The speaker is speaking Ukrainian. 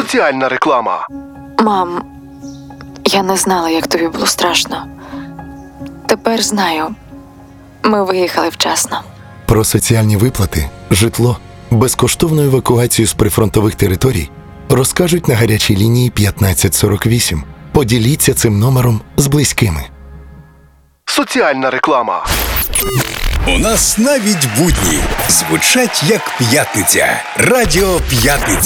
Соціальна реклама. Мам, я не знала, як тобі було страшно. Тепер знаю. Ми виїхали вчасно. Про соціальні виплати, житло, безкоштовну евакуацію з прифронтових територій розкажуть на гарячій лінії 1548. Поділіться цим номером з близькими. Соціальна реклама. У нас навіть будні звучать як п'ятниця. Радіо П'ятниця.